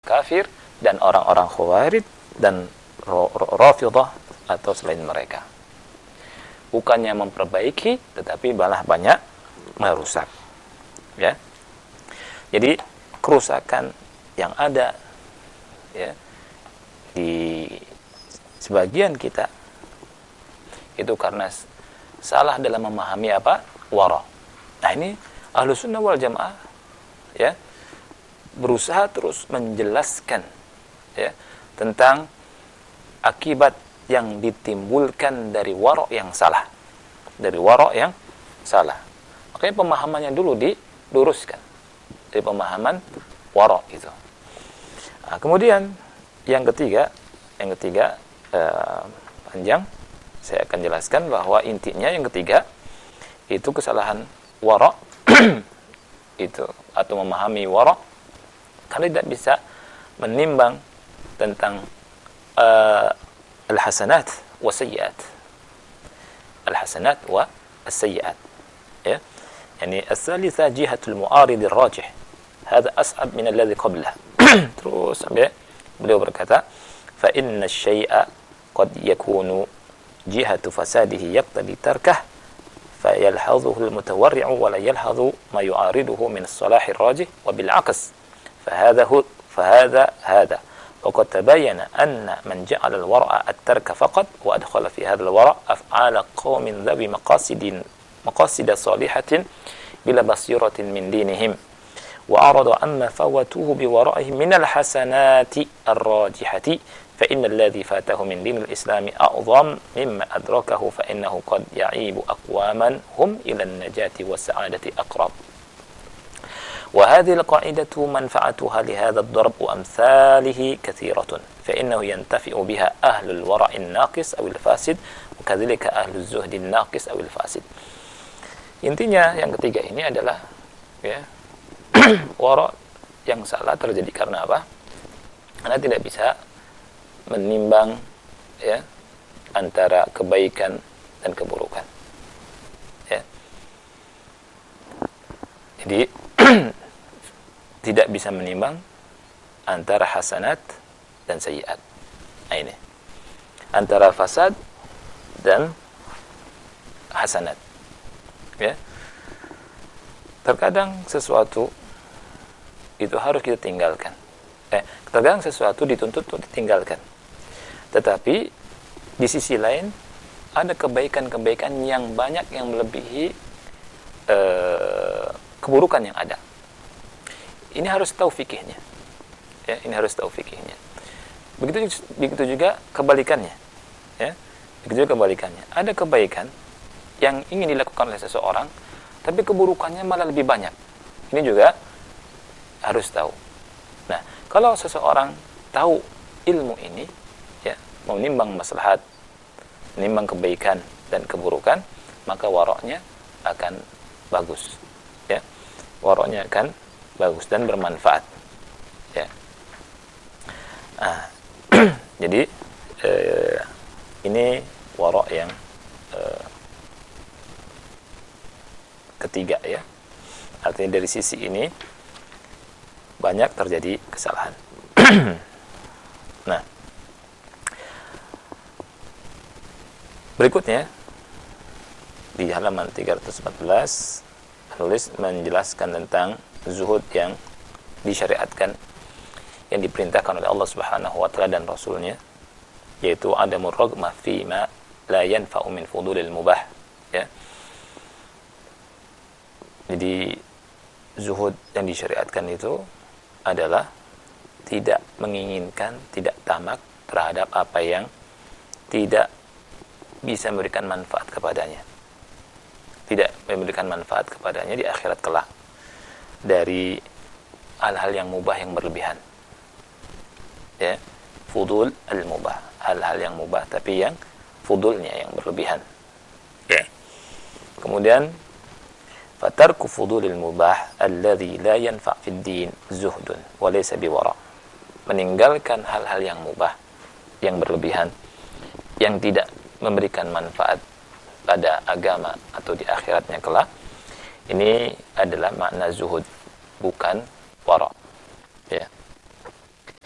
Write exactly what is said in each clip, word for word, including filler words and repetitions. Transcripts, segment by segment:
kafir dan orang-orang Khawarij dan Rafidhah atau selain mereka. Bukannya memperbaiki, tetapi malah banyak merusak. Ya. Jadi kerusakan yang ada ya di sebagian kita itu karena salah dalam memahami apa? Wara. Nah, ini Ahlus Sunnah wal Jamaah ya berusaha terus menjelaskan ya tentang akibat yang ditimbulkan dari wara yang salah. Dari wara yang salah. Makanya pemahamannya dulu diluruskan. Dari pemahaman wara itu. Nah, kemudian yang ketiga, yang ketiga eh, panjang saya akan jelaskan bahwa intinya yang ketiga itu kesalahan wara itu atau memahami wara karena tidak bisa menimbang tentang uh, al-hasanat wa sayyiat. Al-hasanat wa as-sayyiat. Ya. Yani as-salisa jihatul mu'arid ar-rajih. Hada as'ab min alladhi qablah. Terus sampai beliau berkata, fa inna asy-syai'a qad yakunu jihatu fasadihi yaqtadi tarkah فيلحظه المتورع ولا يلحظ ما يعارضه من الصلاح الراجح وبالعكس فهذا هو فهذا هذا وقد تبين أن من جعل الورع الترك فقط وأدخل في هذا الورع أفعال قوم ذوي مقاصد مقاصد صالحة بلا بصيرة من دينهم وأعرض عما فوتوه بورائهم من الحسنات الراجحة فإن الذي فاته من دين الإسلام أعظم مما أدركه فإنه قد يعيب أقواما هم إلى النجاة والسعادة أقرب وهذه القاعدة منفعتها لهذا الضرب وأمثاله كثيرة فإنه ينتفع بها أهل الورع الناقص أو الفاسد وكذلك أهل الزهد الناقص أو الفاسد. Intinya yang ketiga ini adalah ya wara yang salah terjadi karena apa? Karena tidak bisa menimbang ya antara kebaikan dan keburukan. Ya. Jadi tidak bisa menimbang antara hasanat dan sayyiat. Nah, ini. Antara fasad dan hasanat. Ya. Terkadang sesuatu itu harus kita tinggalkan. Eh, terkadang sesuatu dituntut untuk ditinggalkan. Tetapi di sisi lain ada kebaikan-kebaikan yang banyak yang melebihi uh, keburukan yang ada. Ini harus tahu fikihnya. Ya, ini harus tahu fikihnya. Begitu begitu juga kebalikannya. Ya. Begitu juga kebalikannya. Ada kebaikan yang ingin dilakukan oleh seseorang, tapi keburukannya malah lebih banyak. Ini juga harus tahu. Nah, kalau seseorang tahu ilmu ini, ya, menimbang maslahat, menimbang kebaikan dan keburukan, maka waraknya akan bagus, ya, waraknya akan bagus dan bermanfaat, ya. Ah, jadi eh, ini warak yang eh, ketiga, ya. Artinya dari sisi ini banyak terjadi kesalahan. Nah, berikutnya di halaman tiga ratus empat belas penulis menjelaskan tentang zuhud yang disyariatkan, yang diperintahkan oleh Allah Subhanahu wa taala dan Rasulnya, yaitu adamur raghma fi ma la yanfa'u min fudulil mubah, ya. Jadi zuhud yang disyariatkan itu adalah tidak menginginkan, tidak tamak terhadap apa yang tidak bisa memberikan manfaat kepadanya. Tidak memberikan manfaat kepadanya di akhirat kelak dari hal-hal yang mubah yang berlebihan. Ya, fudul al-mubah, hal-hal yang mubah tapi yang fudulnya yang berlebihan. Ya. Kemudian fatarku fudulil mubah alladhi la yanfa' fid din zuhdun wa laysa biwara. Meninggalkan hal-hal yang mubah yang berlebihan yang tidak memberikan manfaat pada agama atau di akhiratnya kelak, ini adalah makna zuhud, bukan wara, ya.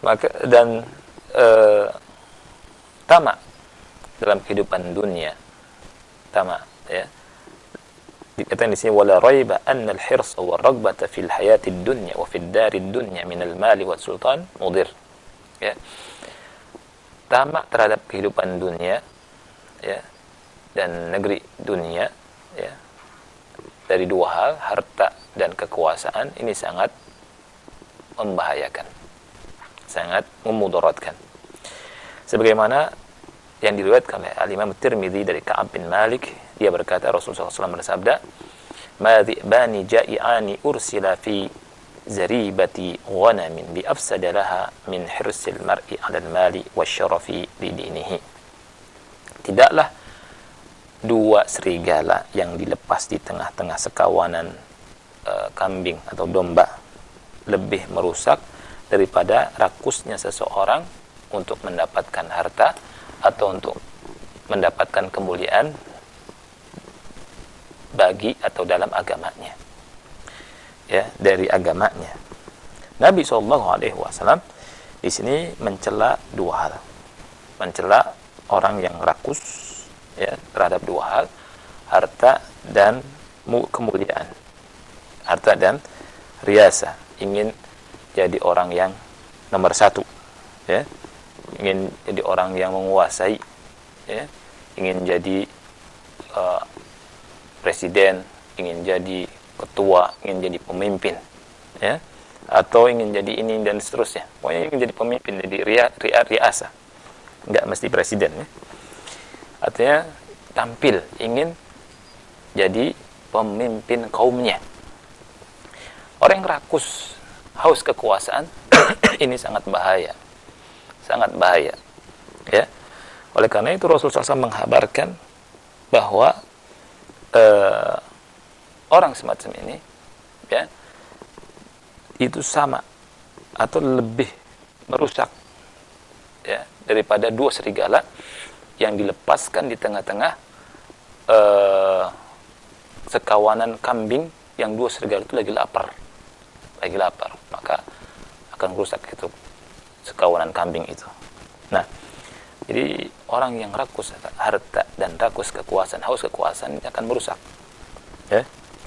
Maka dan uh, tamak dalam kehidupan dunia, tamak, ya. Dikatakan di sini wala raiba anna al-hirs wa ar-raghbata fil hayati ad-dunya wa fid dari ad-dunya min al-mali wa sultan mudir. Ya. Tamak terhadap kehidupan dunia, ya, dan negeri dunia, ya, dari dua hal, harta dan kekuasaan, ini sangat membahayakan, sangat memudaratkan. Sebagaimana yang diriwayatkan oleh Al-Imam Tirmidzi dari Ka'ab bin Malik, dia berkata Rasulullah shallallahu alaihi wasallam bersabda, "Ma dhi'bani ja'i'ani ursila fi zaribati ghanamin bi afsada laha min hirsil mar'i 'ala al-mali wasyarafi li dinihi." Tidaklah dua serigala yang dilepas di tengah-tengah sekawanan uh, kambing atau domba lebih merusak daripada rakusnya seseorang untuk mendapatkan harta atau untuk mendapatkan kemuliaan bagi atau dalam agamanya, ya, dari agamanya. Nabi shallallahu alaihi wasallam di sini mencela dua hal, mencela orang yang rakus, ya, terhadap dua hal, harta dan kemuliaan, harta dan riasa, ingin jadi orang yang nomor satu, ya, ingin jadi orang yang menguasai, ya, ingin jadi uh, presiden, ingin jadi ketua, ingin jadi pemimpin, ya, atau ingin jadi ini dan seterusnya. Pokoknya ingin jadi pemimpin, jadi ria, ria, riasa, nggak mesti presiden, ya. Artinya tampil, ingin jadi pemimpin kaumnya. Orang yang rakus, haus kekuasaan, ini sangat bahaya. Sangat bahaya, ya. Oleh karena itu Rasulullah shallallahu alaihi wasallam menghabarkan bahwa uh, orang semacam ini, ya, itu sama atau lebih merusak, ya, daripada dua serigala yang dilepaskan di tengah-tengah uh, sekawanan kambing yang dua serigala itu lagi lapar, lagi lapar, maka akan rusak itu sekawanan kambing itu. Nah, jadi orang yang rakus harta dan rakus kekuasaan, haus kekuasaan, ini akan merusak, ya.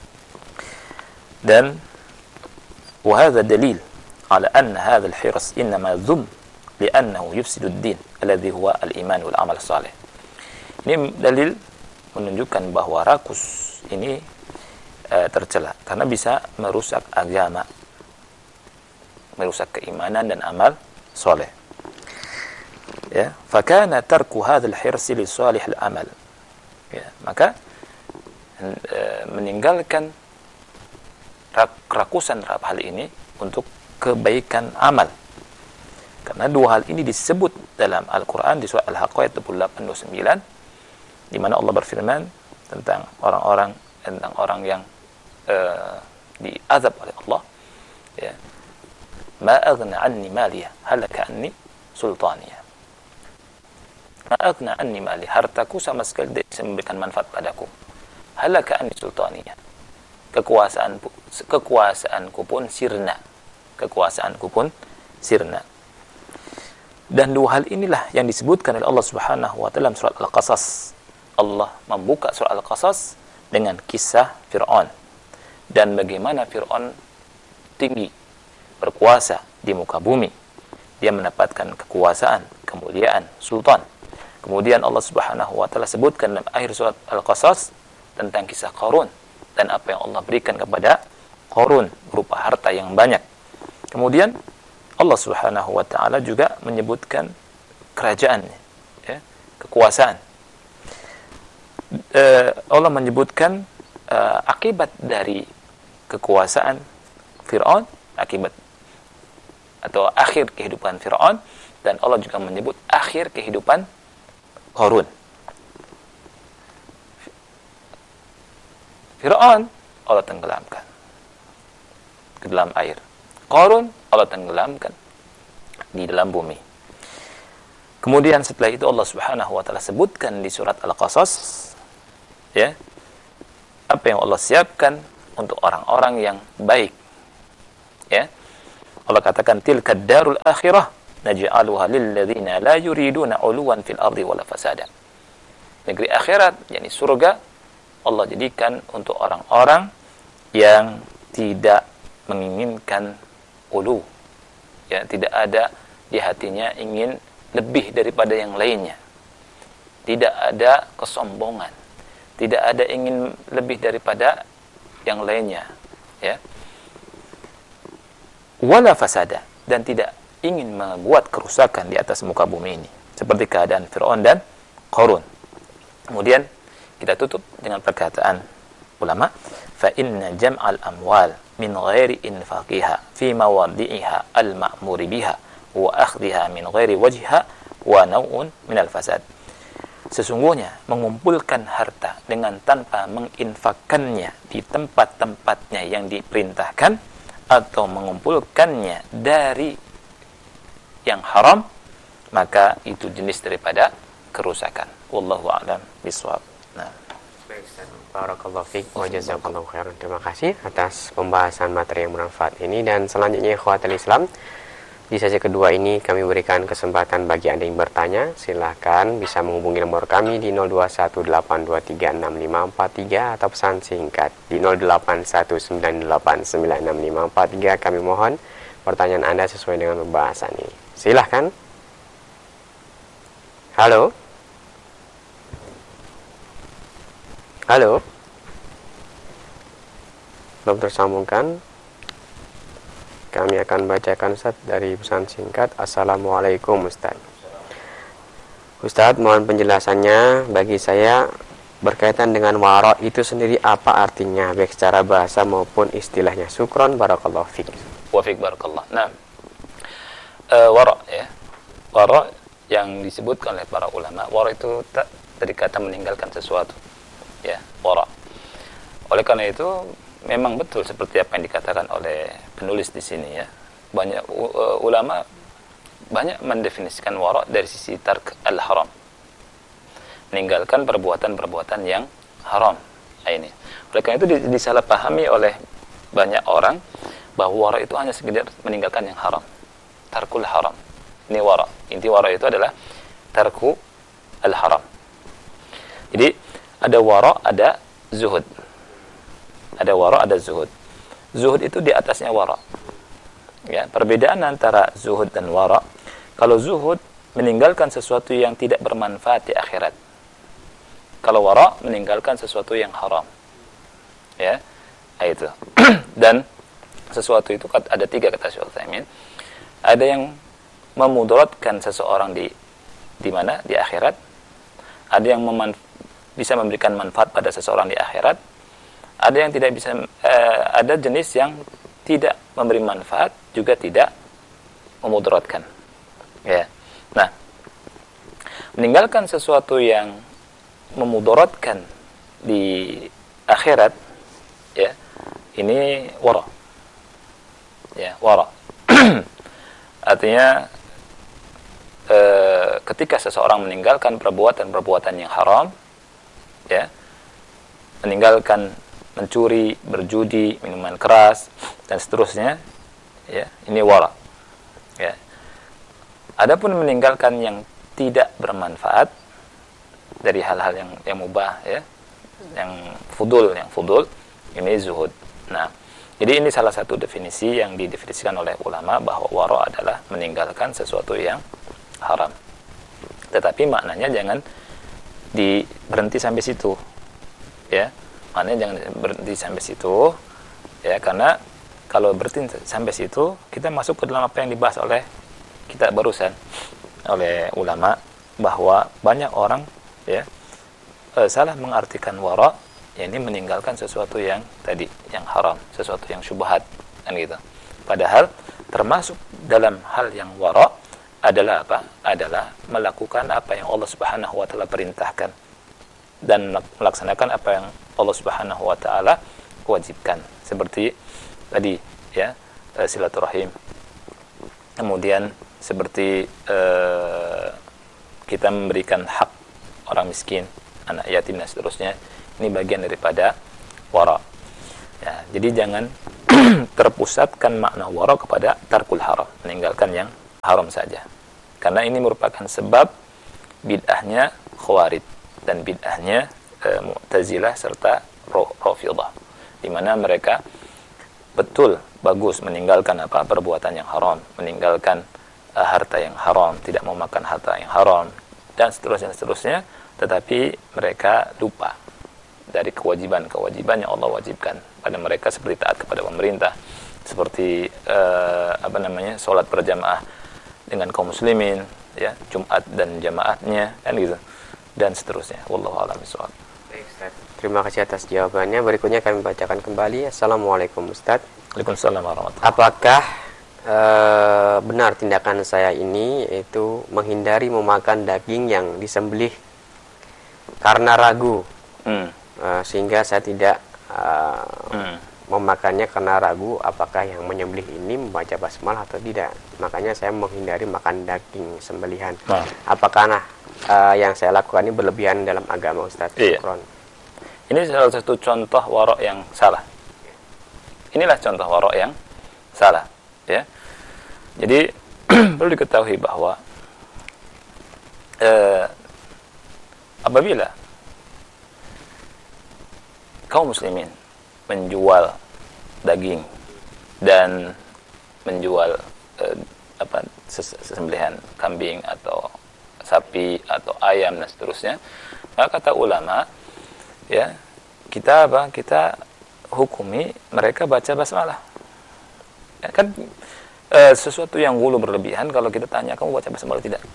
Dan وهذا دليل على أن هذا الحرص إنما ذم لأنه يفسد الدين الذي هو الإيمان والعمل الصالح. Ini dalil menunjukkan bahwa rakus ini uh, tercela karena bisa merusak agama, merusak keimanan dan amal soleh. Ya, fakana tarku hadzal hirsi li salih al-amal. Ya, maka e, meninggalkan rak, rakusan terhadap hal ini untuk kebaikan amal. Karena dua hal ini disebut dalam Al-Qur'an di surah Al-Haqqah ayat dua puluh delapan dua puluh sembilan, di mana Allah berfirman tentang orang-orang tentang orang yang e, diazab oleh Allah, ya. Ma aghna anni maliya halaka anni sultaniya. Ma aghna anni mali, hartaku sama sekali tidak bisa memberikan manfaat padaku. Halaka anni sultaniya, kekuasaan kekuasaanku pun sirna, kekuasaanku pun sirna. Dan dua hal inilah yang disebutkan oleh Allah Subhanahu wa taala dalam surat Al-Qasas. Allah membuka surat Al-Qasas dengan kisah Fir'aun dan bagaimana Fir'aun tinggi berkuasa di muka bumi. Dia mendapatkan kekuasaan, kemuliaan, sultan. Kemudian Allah Subhanahu wa taala sebutkan dalam akhir surat Al-Qasas tentang kisah Qarun dan apa yang Allah berikan kepada Qarun berupa harta yang banyak. Kemudian Allah Subhanahu wa taala juga menyebutkan kerajaan, ya, kekuasaan. Uh, Allah menyebutkan uh, akibat dari kekuasaan Fir'aun, akibat atau akhir kehidupan Fir'aun, dan Allah juga menyebut akhir kehidupan Qarun. Fir'aun Allah tenggelamkan ke dalam air. Qarun Allah tenggelamkan di dalam bumi. Kemudian setelah itu Allah Subhanahu wa taala sebutkan di surat Al-Qasas, ya, apa yang Allah siapkan untuk orang-orang yang baik, ya. Allah katakan tilka darul akhirah naj'aluha lil ladzina la yuriduna 'uluwan fil ardi wala fasada. Negeri akhirat, yakni surga, Allah jadikan untuk orang-orang yang tidak menginginkan ulu, ya, tidak ada di hatinya ingin lebih daripada yang lainnya, tidak ada kesombongan, tidak ada ingin lebih daripada yang lainnya, ya, wala fasada, dan tidak ingin membuat kerusakan di atas muka bumi ini, seperti keadaan Fir'aun dan Qarun. Kemudian kita tutup dengan perkataan ulama, fa inna jam'al amwal min ghairi infaqiha fi mawadi'iha al-ma'muri biha wa akhdhiha min ghairi wajhiha wa naw'un min al-fasad. Sesungguhnya mengumpulkan harta dengan tanpa menginfakkannya di tempat-tempatnya yang diperintahkan, atau mengumpulkannya dari yang haram, maka itu jenis daripada kerusakan. Wallahu a'lam bishawab. Nah, baik, Ustaz. Barakallahu fiik wa jazakallahu khairan. Terima kasih atas pembahasan materi yang bermanfaat ini. Dan selanjutnya, ikhwatul Islam, di sesi kedua ini kami berikan kesempatan bagi Anda yang bertanya. Silahkan bisa menghubungi nomor kami di nol dua satu delapan dua tiga enam lima empat tiga atau pesan singkat di nol delapan satu sembilan delapan sembilan enam lima empat tiga. Kami mohon pertanyaan Anda sesuai dengan pembahasan ini. Silahkan. Halo. Halo. Belum tersambungkan. Kami akan bacakan, Ustaz, dari pesan singkat. Assalamualaikum, Ustaz. Ustaz, mohon penjelasannya bagi saya berkaitan dengan wara itu sendiri, apa artinya baik secara bahasa maupun istilahnya. Syukron, barakallahu fiik. wa fiik barakallah. Nah, uh, wara, ya. Wara yang disebutkan oleh para ulama, wara itu tak dari kata meninggalkan sesuatu. Ya, wara. Oleh karena itu memang betul seperti apa yang dikatakan oleh penulis di sini, ya. Banyak uh, ulama banyak mendefinisikan wara dari sisi tark al-haram. Meninggalkan perbuatan-perbuatan yang haram. Nah, ini. Oleh karena itu disalahpahami oleh banyak orang bahwa wara itu hanya sekedar meninggalkan yang haram. Tarkul haram. Ini wara. Inti wara itu adalah tarku al-haram. Jadi ada wara, ada zuhud. Ada wara, ada zuhud. Zuhud itu di atasnya wara. Ya, perbedaan antara zuhud dan wara, kalau zuhud meninggalkan sesuatu yang tidak bermanfaat di akhirat. Kalau wara meninggalkan sesuatu yang haram. Ya, itu. Dan sesuatu itu ada tiga, kata Syekh Utsaimin. Ada yang memudaratkan seseorang di di mana? Di akhirat. Ada yang memanf- bisa memberikan manfaat pada seseorang di akhirat. Ada yang tidak bisa, eh, ada jenis yang tidak memberi manfaat, juga tidak memudaratkan. Ya. Nah, meninggalkan sesuatu yang memudaratkan di akhirat, ya, ini wara. Ya, wara. Artinya eh, ketika seseorang meninggalkan perbuatan-perbuatan yang haram, ya, meninggalkan mencuri, berjudi, minuman keras, dan seterusnya, ya, ini wara. Ya. Adapun meninggalkan yang tidak bermanfaat dari hal-hal yang yang mubah, ya, yang fudul, yang fudul, ini zuhud. Nah, jadi ini salah satu definisi yang didefinisikan oleh ulama bahwa wara adalah meninggalkan sesuatu yang haram. Tetapi maknanya jangan di berhenti sampai situ, ya. Maknanya jangan berhenti sampai situ, ya, karena kalau berhenti sampai situ kita masuk ke dalam apa yang dibahas oleh kita barusan oleh ulama, bahwa banyak orang, ya, eh, salah mengartikan wara, ya, ini meninggalkan sesuatu yang tadi yang haram, sesuatu yang syubhat, kan gitu. Padahal termasuk dalam hal yang wara adalah apa? Adalah melakukan apa yang Allah Subhanahu wa taala perintahkan dan melaksanakan apa yang Allah Subhanahu wa taala wajibkan, seperti tadi, ya, silaturahim. Kemudian seperti uh, kita memberikan hak orang miskin, anak yatim, dan seterusnya. Ini bagian daripada wara. Ya, jadi jangan terpusatkan makna wara kepada tarkul haram, meninggalkan yang haram saja. Karena ini merupakan sebab bid'ahnya Khawarij dan bid'ahnya e, Mu'tazilah serta Rafidhah, di mana mereka betul bagus meninggalkan apa perbuatan yang haram, meninggalkan uh, harta yang haram, tidak mau makan harta yang haram dan seterusnya seterusnya, tetapi mereka lupa dari kewajiban-kewajiban yang Allah wajibkan pada mereka, seperti taat kepada pemerintah, seperti uh, apa namanya salat berjamaah dengan kaum muslimin, ya, Jumat dan jamaahnya, kan gitu, dan seterusnya. Wallahu a'lam bishawab. Terima kasih atas jawabannya. Berikutnya kami bacakan kembali. Assalamualaikum Ustaz. Waalaikumsalam warahmatullahi. Apakah e, benar tindakan saya ini yaitu menghindari memakan daging yang disembelih karena ragu, hmm. e, sehingga saya tidak e, hmm. memakannya karena ragu apakah yang menyembelih ini membaca basmalah atau tidak. Makanya saya menghindari makan daging sembelihan. Nah. Apakah nah, e, yang saya lakukan ini berlebihan dalam agama Ustaz? Iya. Ini salah satu contoh warok yang salah. Inilah contoh warok yang salah, ya. Jadi perlu diketahui bahwa eh, apabila kaum muslimin menjual daging dan menjual eh, apa sesembelihan kambing atau sapi atau ayam dan seterusnya, maka kata ulama, ya, kita apa? Kita hukumi mereka baca basmalah. Ya, kan e, sesuatu yang gulu berlebihan kalau kita tanya kamu baca basmalah tidak?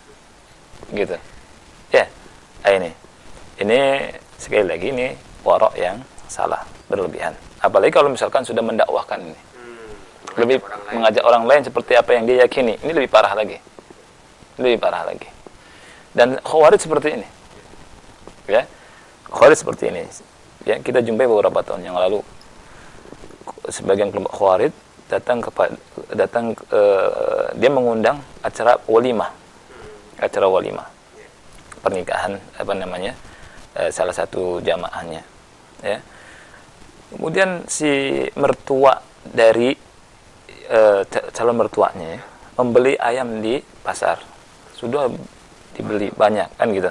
Gitu. Ya. Nah, ini. Ini sekali lagi ini warok yang salah, berlebihan. Apalagi kalau misalkan sudah mendakwahkan ini. Hmm, lebih orang mengajak orang lain seperti apa yang dia yakini. Ini lebih parah lagi. Lebih parah lagi. Dan Khawarij seperti ini. Ya. Khawarij seperti ini. Ya, kita jumpai beberapa tahun yang lalu sebagian kelompok Khawarij datang kepada datang uh, dia mengundang acara walimah. Acara walimah. Pernikahan apa namanya? Uh, salah satu jamaahnya. Ya. Kemudian si mertua dari uh, calon mertuanya membeli ayam di pasar. Sudah dibeli banyak kan gitu.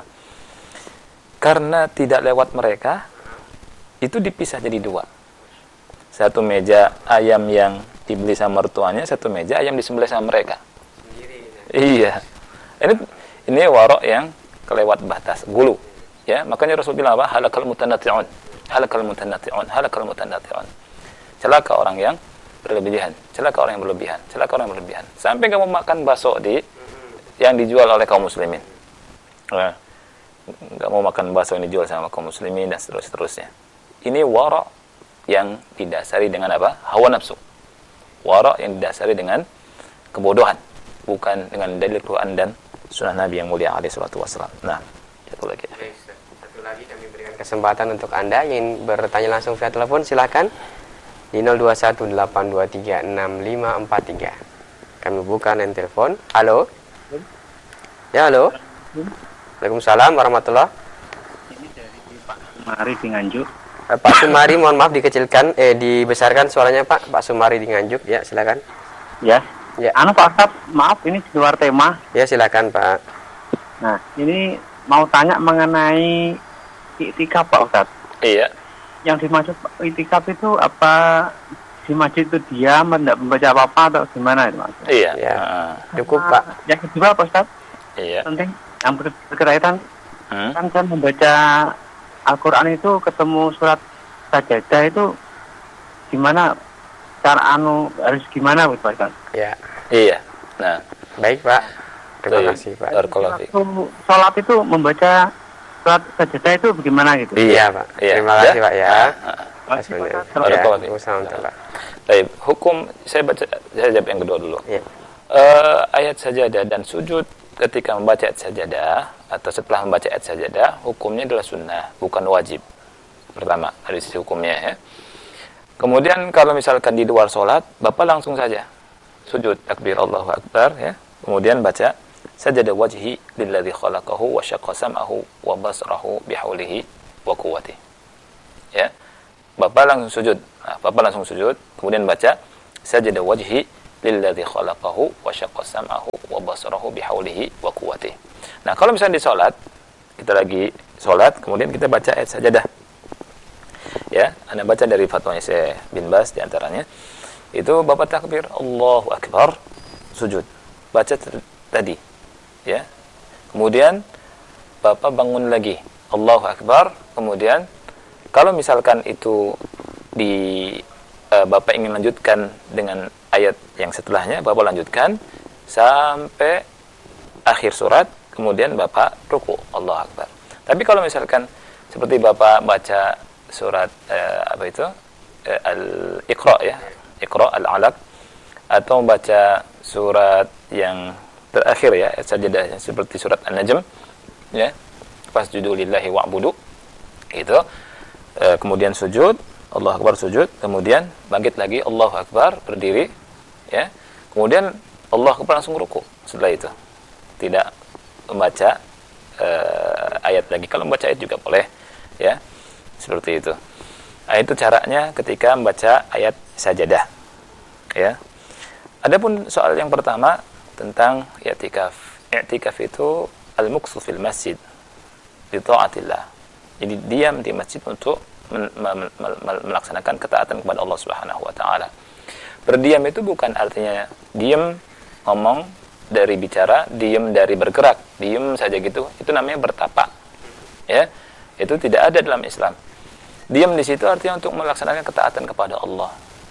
Karena tidak lewat mereka, itu dipisah jadi dua. Satu meja ayam yang dibeli sama mertuanya, satu meja ayam disembelih sama mereka. Sendiri, ya. Iya. Ini ini warok yang kelewat batas, gulu. Ya, makanya Rasul bilang apa? Halakal mutanatti'un. Halakal mutanatti'un, halakal mutanatti'un. Celaka orang yang berlebihan, celaka orang yang berlebihan, celaka orang yang berlebihan. Sampai kamu makan bakso di yang dijual oleh kaum muslimin. Nah, nggak mau makan bakso yang dijual sama kaum muslimin dan seterusnya. Ini wara' yang didasari dengan apa? Hawa nafsu. Wara' yang didasari dengan kebodohan, bukan dengan dalil Quran dan sunnah Nabi yang mulia alaihi salatu wasallam. Nah, satu lagi. Satu lagi kami berikan kesempatan untuk Anda yang bertanya langsung via telepon, silakan di nol dua satu delapan dua tiga enam lima empat tiga. Kami buka line telepon. Halo. Ya, halo. Waalaikumsalam warahmatullahi. Ini dari Pak Sumari di Nganjuk. Eh, Pak Sumari, mohon maaf dikecilkan, eh dibesarkan suaranya Pak. Pak Sumari di Nganjuk, ya silakan. Ya. Ya. Anu Pak Ustaz, maaf ini di luar tema. Ya silakan Pak. Nah, ini mau tanya mengenai iktikaf Pak Ustaz. Iya. Yang dimaksud iktikaf itu apa? Di masjid itu diam, tidak membaca apa-apa atau gimana itu Mas? Iya. Ya. Uh, Cukup Pak. Yang kedua Pak Ustaz. Iya. Penting yang berkaitan hmm? kan saya membaca Al-Quran itu ketemu surat sajadah itu gimana cara anu harus gimana Pak Ustaz? Ya. Iya. Nah, baik Pak. Terima Baik. kasih Pak. Barakallahu fiik. Sholat itu membaca surat sajadah itu bagaimana gitu? Iya Pak. Iya. Terima kasih Ya? Pak ya. Bismillah. Barakallahu fiik. Waalaikumsalam. Baik, hukum saya baca saya jawab yang kedua dulu. Iya. Uh, ayat sajadah dan sujud ketika membaca ayat sajadah atau setelah membaca ayat sajadah, hukumnya adalah sunnah, bukan wajib. Pertama, dari sisi hukumnya ya. Kemudian kalau misalkan di luar sholat, Bapak langsung saja sujud takbir Allahu Akbar ya. Kemudian baca sajada wajhi lilladzi khalaqahu wa syaqqa sam'ahu wa basarahu bihaulihi wa quwwatihi. Ya. Bapak langsung sujud. Nah, Bapak langsung sujud, kemudian baca sajada wajhi lilladzi khalaqahu wa syaqqa sam'ahu wa basarahu bihaulihi wa quwwatihi. Nah, kalau misalnya di salat, kita lagi salat, kemudian kita baca ayat sajadah. Ya, Anda baca dari fatwanya Syekh bin Baz di antaranya. Itu Bapak takbir, Allahu Akbar, sujud. Baca t- tadi. Ya. Kemudian Bapak bangun lagi, Allahu Akbar, kemudian kalau misalkan itu di uh, Bapak ingin lanjutkan dengan ayat yang setelahnya, Bapak lanjutkan sampai akhir surat, kemudian Bapak ruku, Allahu Akbar. Tapi kalau misalkan seperti Bapak baca surat uh, apa itu? Uh, Al-Iqra ya, Iqra Al-Alaq, atau baca surat yang terakhir ya, sajadah seperti surat An-Najm ya, fasjudu lillahi wa'budu, itu uh, kemudian sujud, Allahu Akbar sujud, kemudian bangkit lagi, Allahu Akbar, berdiri ya, kemudian Allahu Akbar langsung ruku. Setelah itu tidak membaca uh, ayat lagi. Kalau membaca ayat juga boleh ya, seperti itu. Nah, itu caranya ketika membaca ayat sajadah ya. Adapun soal yang pertama tentang i'tikaf. I'tikaf itu al-muqsu fil masjid bi ta'atillah. Jadi diam di masjid untuk men- men- men- melaksanakan ketaatan kepada Allah Subhanahu wa taala. Berdiam itu bukan artinya diam ngomong dari bicara, diam dari bergerak, diam saja gitu. Itu namanya bertapa. Ya. Itu tidak ada dalam Islam. Diam di situ artinya untuk melaksanakan ketaatan kepada Allah.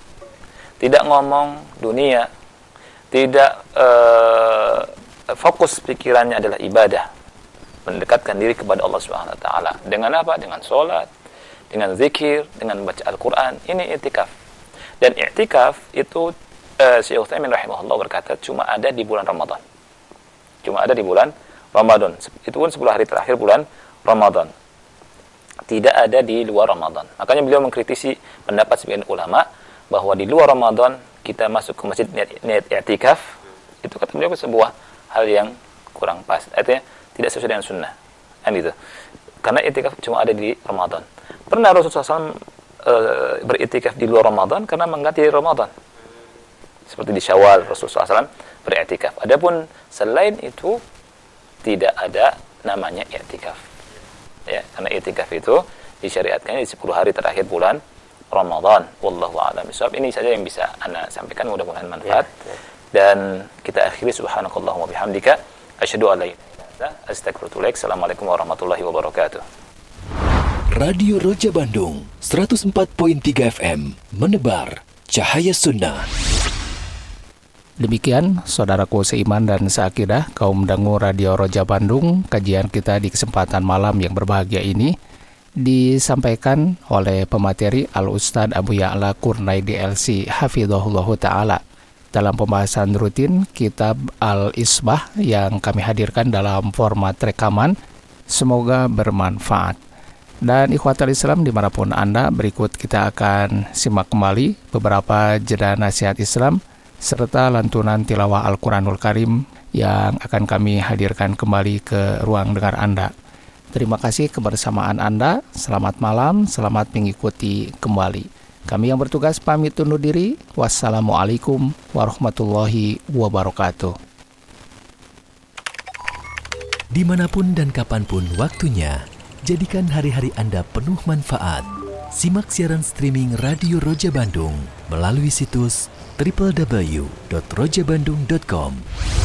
Tidak ngomong dunia, tidak uh, fokus pikirannya adalah ibadah, mendekatkan diri kepada Allah Subhanahu wa taala. Dengan apa? Dengan salat, dengan zikir, dengan membaca Al-Qur'an. Ini i'tikaf. Dan i'tikaf itu uh, Syekh Utsaimin rahimahullah berkata cuma ada di bulan Ramadan. Cuma ada di bulan Ramadan. Itu pun sepuluh hari terakhir bulan Ramadan. Tidak ada di luar Ramadan. Makanya beliau mengkritisi pendapat sebagian ulama bahwa di luar Ramadan kita masuk ke masjid niat, niat i'tikaf, itu kata beliau sebuah hal yang kurang pas. Artinya tidak sesuai dengan sunnah. Kan gitu. Karena i'tikaf cuma ada di Ramadan. Pernah Rasulullah shallallahu alaihi wasallam e, beriktikaf di luar Ramadan karena mengganti Ramadan. Seperti di Syawal Rasulullah shallallahu alaihi wasallam beriktikaf. Adapun selain itu tidak ada namanya i'tikaf. Ya, karena i'tikaf itu disyariatkan di sepuluh hari terakhir bulan Ramadan. Wallahu a'lam bishawab. Ini saja yang bisa Anda sampaikan, mudah-mudahan manfaat. Ya, ya. Dan kita akhiri subhanakallahumma bihamdika asyhadu an la ilaha illa anta astaghfiruka wa atubu ilaik. Assalamualaikum warahmatullahi wabarakatuh. Radio Roja Bandung seratus empat koma tiga F M menebar cahaya sunnah. Demikian saudaraku seiman dan seakidah kaum dangu Radio Roja Bandung, kajian kita di kesempatan malam yang berbahagia ini disampaikan oleh pemateri Al-Ustadz Abu Ya'la Kurnaidi L C Hafidhahullahu Ta'ala dalam pembahasan rutin kitab Al-Isbah yang kami hadirkan dalam format rekaman. Semoga bermanfaat. Dan ikhwatal Islam dimanapun Anda, berikut kita akan simak kembali beberapa jeda nasihat Islam serta lantunan tilawah Al-Quranul Karim yang akan kami hadirkan kembali ke ruang dengar Anda. Terima kasih kebersamaan Anda. Selamat malam, selamat mengikuti kembali. Kami yang bertugas pamit undur diri. Wassalamualaikum warahmatullahi wabarakatuh. Dimanapun dan kapanpun waktunya, jadikan hari-hari Anda penuh manfaat. Simak siaran streaming Radio Roja Bandung melalui situs double-u double-u double-u dot roja bandung dot com.